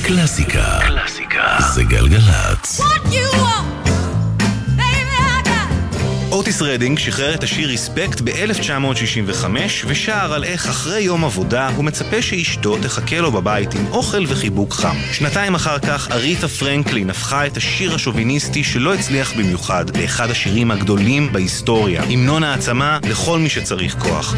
קלאסיקה. זה גלגלצ. אוטיס רדינג שחרר את השיר ריספקט ב-1965 ושר על איך אחרי יום עבודה הוא מצפה שאשתו תחכה לו בבית עם אוכל וחיבוק חם. שנתיים אחר כך אריתה פרנקלין הפכה את השיר השוביניסטי שלא הצליח במיוחד לאחד השירים הגדולים בהיסטוריה, המנון העצמה לכל מי שצריך כוח.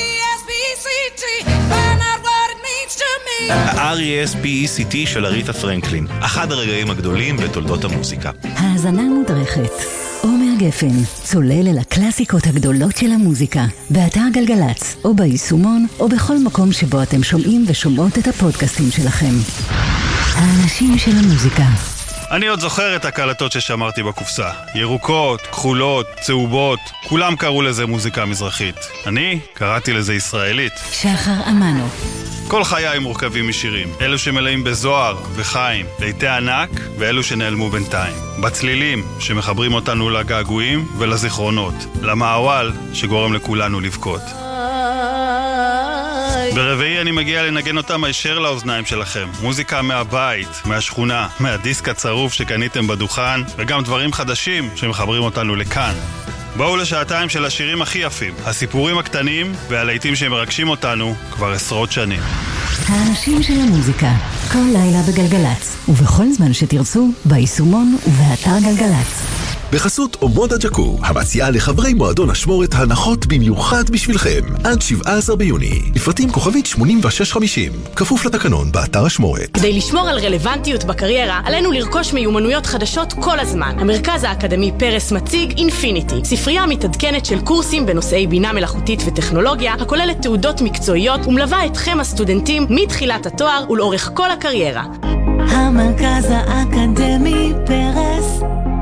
ה-R.E.S.P.E.C.T של אריתה פרנקלין, אחד הרגעים הגדולים בתולדות המוזיקה. האזנה מודרכת. עומר גפן, צולל אל הקלאסיקות הגדולות של המוזיקה, באתר גלגלצ, או ביישומון, או בכל מקום שבו אתם שומעים ושומעות את הפודקאסטים שלכם. האנשים של המוזיקה. אני עוד זוכר את הקלטות ששמרתי בקופסה. ירוקות, כחולות, צהובות, כולם קראו לזה מוזיקה מזרחית. אני קראתי לזה ישראלית. שחר אמנו. כל חיי מורכבים משירים, אלו שמלאים בזוהר וחיים, ליטי ענק ואלו שנעלמו בינתיים. בצלילים שמחברים אותנו לגעגועים ולזיכרונות, למעוול שגורם לכולנו לבכות. ברביעי אני מגיע לנגן אותם הישר לאוזניים שלכם. מוזיקה מהבית, מהשכונה, מהדיסק הצרוף שקניתם בדוכן, וגם דברים חדשים שמחברים אותנו לכאן. בואו לשעתיים של השירים הכי יפים, הסיפורים הקטנים והלהיטים שמרגשים אותנו כבר עשרות שנים. האנשים של המוזיקה, כל לילה בגלגלצ, ובכל זמן שתרצו, ביישומון ובאתר גלגלצ. בחסות אומות הג'קו, המציעה לחברי מועדון השמורת הנחות במיוחד בשבילכם. עד 17 ביוני, לפרטים כוכבית 8650, כפוף לתקנון באתר השמורת. כדי לשמור על רלוונטיות בקריירה, עלינו לרכוש מיומנויות חדשות כל הזמן. המרכז האקדמי פרס מציג אינפיניטי, ספרייה מתעדכנת של קורסים בנושאי בינה מלאכותית וטכנולוגיה, הכוללת תעודות מקצועיות ומלווה אתכם הסטודנטים מתחילת התואר ולאורך כל הקריירה. המרכז האקדמי פרס,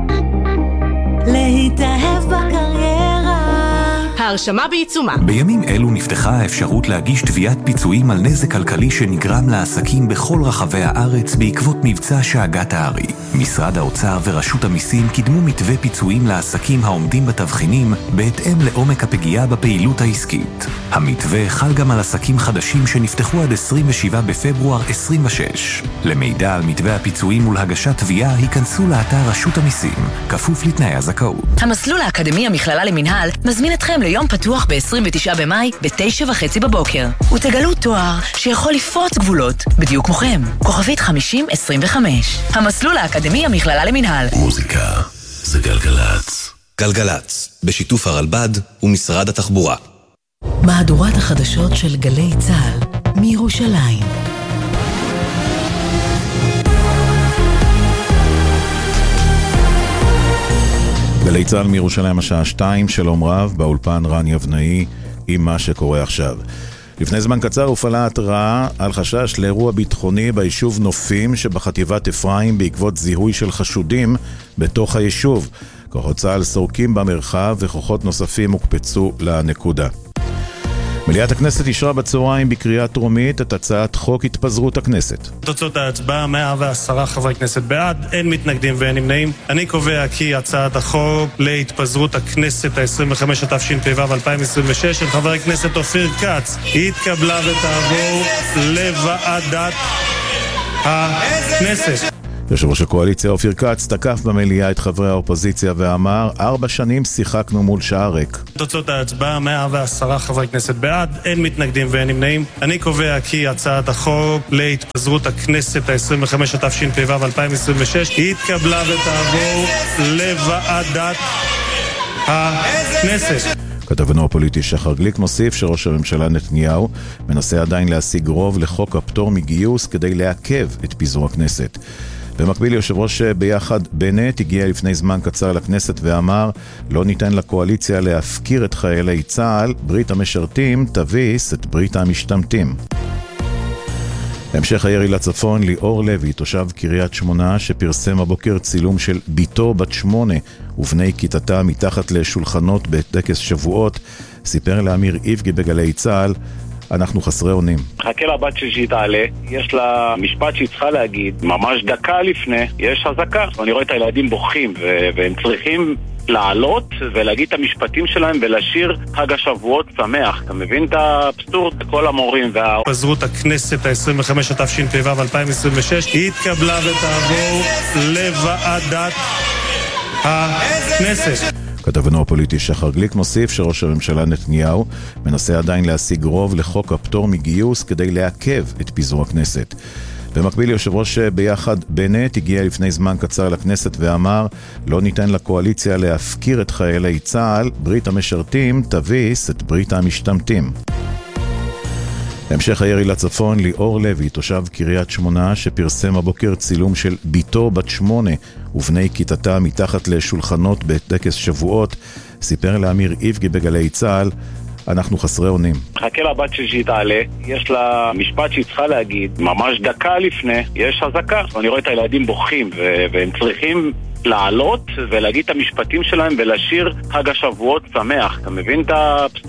להתאהב בקריירה. ההרשמה בעיצומה. בימים אלו נפתחה האפשרות להגיש תביעת פיצויים על נזק כלכלי שנגרם לעסקים בכל רחבי הארץ בעקבות מבצע שאגת הארי. משרד האוצר ורשות המיסים קידמו מתווה פיצויים לעסקים העומדים בתבחינים בהתאם לעומק הפגיעה בפעילות העסקית. המתווה חל גם על עסקים חדשים שנפתחו עד 27 בפברואר 26. למידע על מתווה הפיצויים ולהגשת תביעה היכנסו לאתר רשות המיסים, כפוף לתנאי הזכאות. המסלול האקדמי המכללה למנהל מזמין אתכם ליום פתוח ב-29 במאי ב-9:30 בבוקר. ותגלו תואר שיכול לפרוץ גבולות, בדיוק כמוכם. כוכבית 5025. המסלול האקדמי המכללה למנהל. מוזיקה זה גלגלצ. גלגלצ, בשיתוף הרלב"ד ומשרד התחבורה. מהדורת החדשות של גלי צה"ל מירושלים. גלי צה"ל מירושלים השעה 2, שלום רב, באולפן רן יבנאי עם מה שקורה עכשיו. לפני זמן קצר הופעלה התראה על חשש לאירוע ביטחוני ביישוב נופים שבחטיבת אפרים בעקבות זיהוי של חשודים בתוך היישוב. כוחות צה"ל סורקים במרחב וכוחות נוספים הוקפצו לנקודה. מליאת הכנסת אישרה בצהריים בקריאה טרומית את הצעת חוק התפזרות הכנסת. תוצאות ההצבעה, 110 חברי כנסת בעד, אין מתנגדים ואין נמנעים. אני קובע כי הצעת החוק להתפזרות הכנסת ה-25 התשפ"ו 2026 של חבר הכנסת אופיר כץ התקבלה ותעבור לוועדת הכנסת. יושב ראש הקואליציה אופיר כץ תקף במליאה את חברי האופוזיציה ואמר 4 שנים שיחקנו מול שער ריק. תוצאות ההצבעה, 110 חברי כנסת בעד, אין מתנגדים ואין נמנעים. אני קובע כי הצעת החוק להתפזרות הכנסת ה-25 התשפ"ו 2026 התקבלה ותעבור לוועדת הכנסת. כתבנו הפוליטי שחר גליק מוסיף שראש הממשלה נתניהו מנסה עדיין להשיג רוב לחוק הפטור מגיוס כדי לעכב את פיזור הכנסת. במקביל יושב ראש ביחד בנט הגיע לפני זמן קצר לכנסת ואמר לא ניתן לקואליציה להפקיר את חיילי צה"ל, ברית המשרתים תביס את ברית המשתמטים. המשך הירי לצפון, ליאור לוי, תושב קריית שמונה שפרסם הבוקר צילום של ביתו בת 8 ובני כיתתה מתחת לשולחנות בטקס שבועות, סיפר לאמיר איבגי בגלי צה"ל אנחנו חסרי אונים. חכה לבת שהיא תעלה, יש לה משפט שהיא צריכה להגיד, ממש דקה לפני, יש הזקה. אני רואה את הילדים בוכים, והם צריכים לעלות ולהגיד את המשפטים שלהם ולשיר חג השבועות שמח. אתה מבין את האבסורד? כל המורים התפזרות הכנסת ה-25 התשפ"ו 2026 היא התקבלה ותעבור לוועדת הכנסת. כתבנו הפוליטי שחר גליק מוסיף שראש הממשלה נתניהו מנסה עדיין להשיג רוב לחוק הפטור מגיוס כדי לעכב את פיזור הכנסת. במקביל, יושב ראש ביחד בנט הגיע לפני זמן קצר לכנסת ואמר, לא ניתן לקואליציה להפקיר את חיילי צה"ל, ברית המשרתים תביס את ברית המשתמטים. בהמשך הירי לצפון, ליאור לוי, תושב קריית שמונה, שפרסם הבוקר צילום של ביתו בת 8 ובני כיתתה מתחת לשולחנות בטקס שבועות, סיפר לאמיר איבגי בגלי צה"ל, אנחנו חסרי אונים. חכה לבת שהיא תעלה, יש לה משפט שהיא צריכה להגיד, ממש דקה לפני, יש הזקה. אני רואה את הילדים בוכים, והם צריכים לעלות ולהגיד את המשפטים שלהם ולשיר חג השבועות שמח. אתה מבין את